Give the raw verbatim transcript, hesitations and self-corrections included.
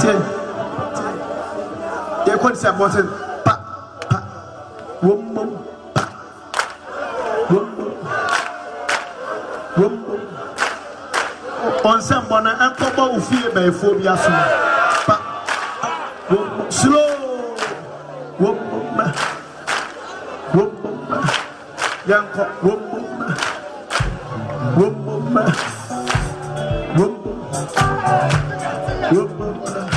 You could say button. Pa pa. Wum wum. Pa. Wum wum. Wum wum. On some bona and cover who feel by phobia soon. Pa. Wum slow. Wum wum. Wum wum. Young cock. Wum wum. Wum wum. Wum wum. Wum wum.